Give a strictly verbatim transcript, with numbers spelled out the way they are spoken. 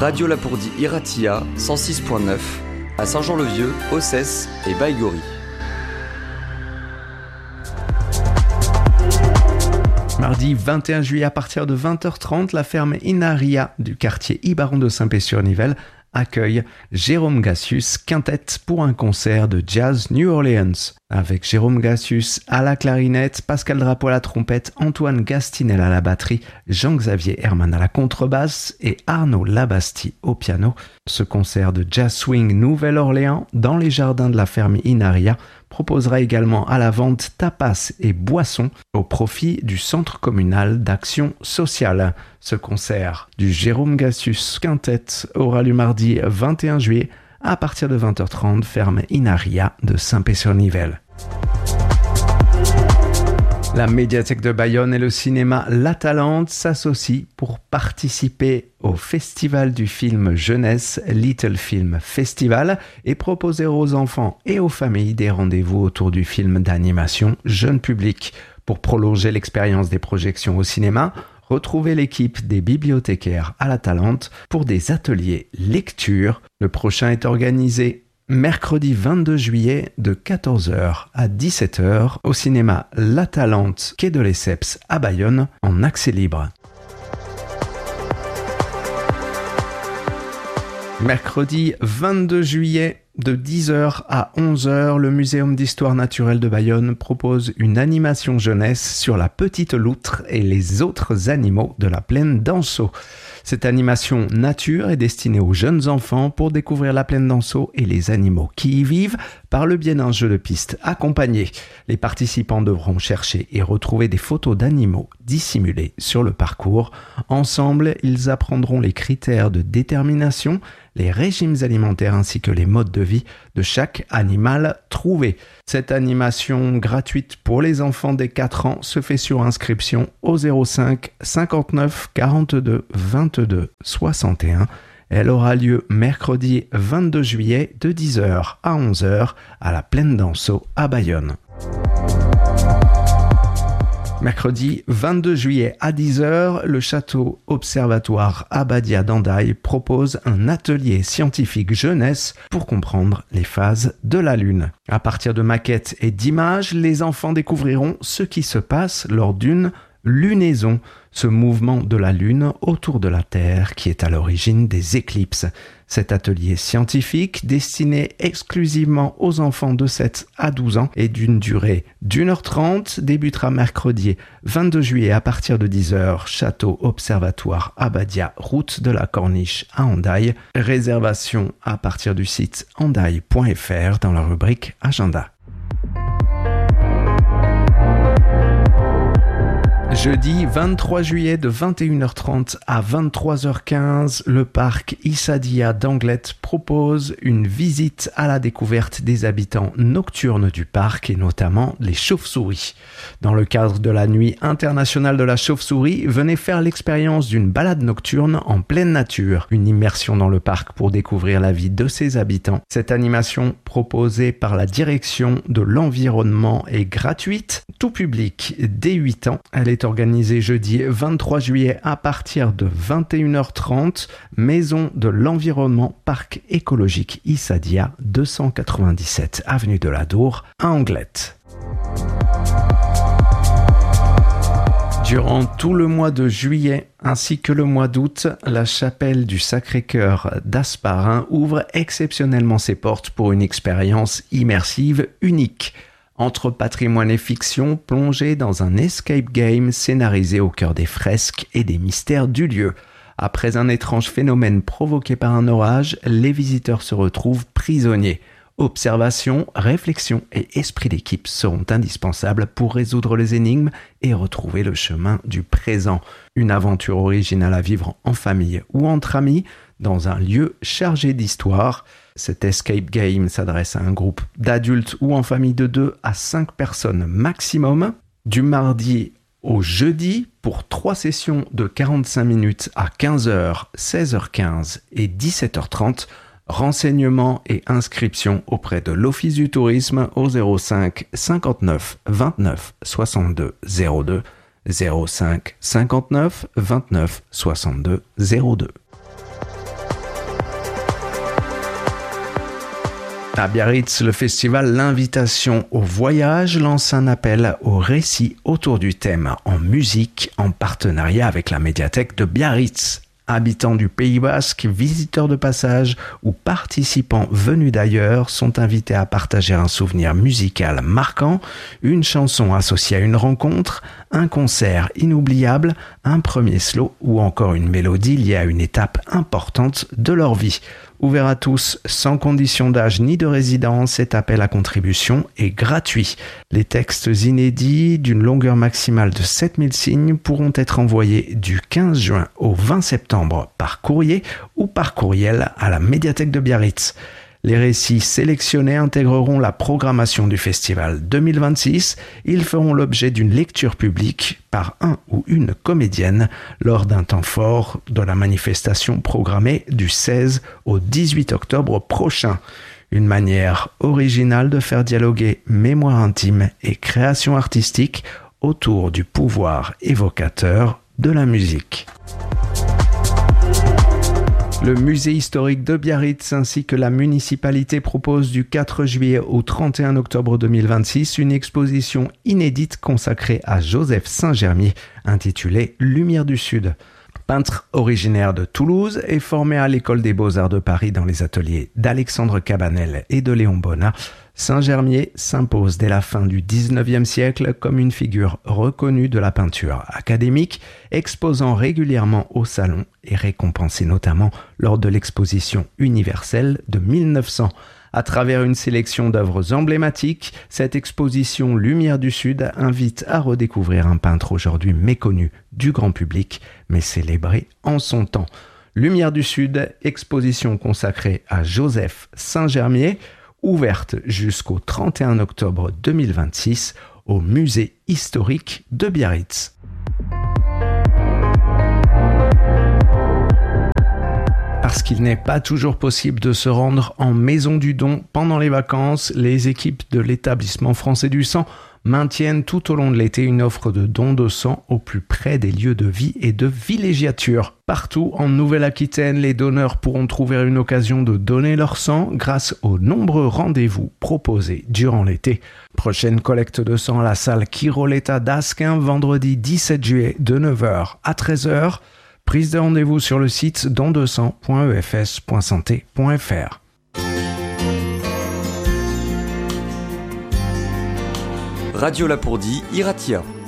Radio Lapourdie Iratia cent six virgule neuf à Saint-Jean-le-Vieux, Ossès et Baïgori. Mardi vingt et un juillet à partir de vingt heures trente, la ferme Inaria du quartier Ibaron de Saint-Pé-sur-Nivelle accueille Jérôme Gassius Quintet pour un concert de jazz New Orleans. Avec Jérôme Gassius à la clarinette, Pascal Drapeau à la trompette, Antoine Gastinel à la batterie, Jean-Xavier Herman à la contrebasse et Arnaud Labastie au piano. Ce concert de jazz swing Nouvelle-Orléans dans les jardins de la ferme Inaria proposera également à la vente tapas et boissons au profit du Centre communal d'action sociale. Ce concert du Jérôme Gassius Quintet aura lieu mardi vingt et un juillet à partir de vingt heures trente, ferme Inaria de Saint-Pé-sur-Nivelle. La médiathèque de Bayonne et le cinéma La Talente s'associent pour participer au festival du film jeunesse Little Film Festival et proposer aux enfants et aux familles des rendez-vous autour du film d'animation jeune public. Pour prolonger l'expérience des projections au cinéma, retrouvez l'équipe des bibliothécaires à La Talente pour des ateliers lecture. Le prochain est organisé mercredi vingt-deux juillet de quatorze heures à dix-sept heures au cinéma La Talente, quai de Lesseps à Bayonne, en accès libre. Mercredi vingt-deux juillet de dix heures à onze heures, le Muséum d'histoire naturelle de Bayonne propose une animation jeunesse sur la petite loutre et les autres animaux de la plaine d'Anceau. Cette animation nature est destinée aux jeunes enfants pour découvrir la plaine d'Anceau et les animaux qui y vivent par le biais d'un jeu de piste accompagné. Les participants devront chercher et retrouver des photos d'animaux dissimulés sur le parcours. Ensemble, ils apprendront les critères de détermination, les régimes alimentaires ainsi que les modes de vie de chaque animal trouvé. Cette animation gratuite pour les enfants dès quatre ans se fait sur inscription au zéro cinq cinquante-neuf quarante-deux vingt-deux soixante et un. Elle aura lieu mercredi vingt-deux juillet de dix heures à onze heures à la plaine d'Anceau à Bayonne. Mercredi vingt-deux juillet à dix heures, le château observatoire Abadia d'Andaille propose un atelier scientifique jeunesse pour comprendre les phases de la Lune. À partir de maquettes et d'images, les enfants découvriront ce qui se passe lors d'une lunaison, ce mouvement de la Lune autour de la Terre qui est à l'origine des éclipses. Cet atelier scientifique, destiné exclusivement aux enfants de sept à douze ans et d'une durée d'une heure trente, débutera mercredi vingt-deux juillet à partir de dix heures, Château Observatoire Abadia, route de la Corniche à Andaille. Réservation à partir du site andaille point f r dans la rubrique Agenda. Jeudi vingt-trois juillet de vingt et une heures trente à vingt-trois heures quinze, le parc Issadia d'Anglet propose une visite à la découverte des habitants nocturnes du parc et notamment les chauves-souris. Dans le cadre de la Nuit internationale de la chauve-souris, venez faire l'expérience d'une balade nocturne en pleine nature, une immersion dans le parc pour découvrir la vie de ses habitants. Cette animation proposée par la direction de l'environnement est gratuite, tout public dès huit ans. Elle est organisée jeudi vingt-trois juillet à partir de vingt et une heures trente, Maison de l'Environnement, Parc écologique Issadia, deux cent quatre-vingt-dix-sept avenue de la Dour à Anglet. Durant tout le mois de juillet ainsi que le mois d'août, la chapelle du Sacré-Cœur d'Asparin ouvre exceptionnellement ses portes pour une expérience immersive unique. Entre patrimoine et fiction, plongé dans un escape game scénarisé au cœur des fresques et des mystères du lieu. Après un étrange phénomène provoqué par un orage, les visiteurs se retrouvent prisonniers. Observation, réflexion et esprit d'équipe seront indispensables pour résoudre les énigmes et retrouver le chemin du présent. Une aventure originale à vivre en famille ou entre amis, dans un lieu chargé d'histoire. Cet escape game s'adresse à un groupe d'adultes ou en famille de deux à cinq personnes maximum. Du mardi au jeudi pour trois sessions de quarante-cinq minutes à quinze heures, seize heures quinze et dix-sept heures trente. Renseignements et inscriptions auprès de l'Office du tourisme au zéro cinq cinquante-neuf vingt-neuf soixante-deux zéro deux, zéro cinq cinquante-neuf vingt-neuf soixante-deux zéro deux. À Biarritz, le festival L'Invitation au Voyage lance un appel au récit autour du thème en musique en partenariat avec la médiathèque de Biarritz. Habitants du Pays Basque, visiteurs de passage ou participants venus d'ailleurs sont invités à partager un souvenir musical marquant, une chanson associée à une rencontre, un concert inoubliable, un premier slow ou encore une mélodie liée à une étape importante de leur vie. Ouvert à tous, sans condition d'âge ni de résidence, cet appel à contribution est gratuit. Les textes inédits, d'une longueur maximale de sept mille signes, pourront être envoyés du quinze juin au vingt septembre par courrier ou par courriel à la médiathèque de Biarritz. Les récits sélectionnés intégreront la programmation du festival deux mille vingt-six. Ils feront l'objet d'une lecture publique par un ou une comédienne lors d'un temps fort de la manifestation programmée du seize au dix-huit octobre prochain. Une manière originale de faire dialoguer mémoire intime et création artistique autour du pouvoir évocateur de la musique. Le musée historique de Biarritz ainsi que la municipalité proposent du quatre juillet au trente et un octobre deux mille vingt-six une exposition inédite consacrée à Joseph Saint-Germier intitulée Lumière du Sud. Peintre originaire de Toulouse et formé à l'école des Beaux-Arts de Paris dans les ateliers d'Alexandre Cabanel et de Léon Bonnat, Saint-Germier s'impose dès la fin du dix-neuvième siècle comme une figure reconnue de la peinture académique, exposant régulièrement au salon et récompensé notamment lors de l'exposition universelle de mille neuf cents. À travers une sélection d'œuvres emblématiques, cette exposition Lumière du Sud invite à redécouvrir un peintre aujourd'hui méconnu du grand public, mais célébré en son temps. Lumière du Sud, exposition consacrée à Joseph Saint-Germier, ouverte jusqu'au trente et un octobre deux mille vingt-six au musée historique de Biarritz. Parce qu'il n'est pas toujours possible de se rendre en Maison du Don pendant les vacances, les équipes de l'établissement français du sang maintiennent tout au long de l'été une offre de dons de sang au plus près des lieux de vie et de villégiature. Partout en Nouvelle-Aquitaine, les donneurs pourront trouver une occasion de donner leur sang grâce aux nombreux rendez-vous proposés durant l'été. Prochaine collecte de sang à la salle Chiroletta d'Asquin, vendredi dix-sept juillet de neuf heures à treize heures. Prise de rendez-vous sur le site don deux cents point e f s point santé point f r. Radio Lapourdie, Iratia.